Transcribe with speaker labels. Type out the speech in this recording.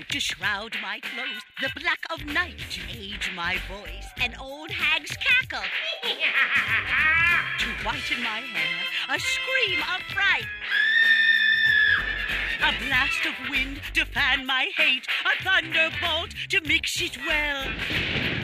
Speaker 1: to shroud my clothes, the black of night to age my voice, an old hag's cackle to whiten my hair, a scream of fright, a blast of wind to fan my hate, a thunderbolt to mix it well.